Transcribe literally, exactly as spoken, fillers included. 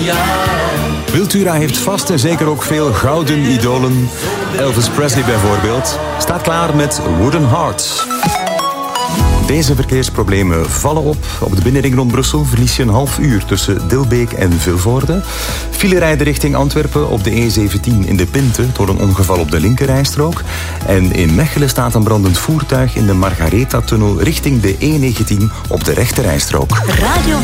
Wiltura heeft vast en zeker ook veel gouden idolen. Elvis Presley bijvoorbeeld staat klaar met Wooden Hearts. Deze verkeersproblemen vallen op. Op de binnenring rond Brussel verlies je een half uur tussen Dilbeek en Vilvoorde. File rijden richting Antwerpen op de E zeventien in de Pinte door een ongeval op de linkerrijstrook. En in Mechelen staat een brandend voertuig in de Margaretha-tunnel richting de E negentien op de rechterrijstrook. Radio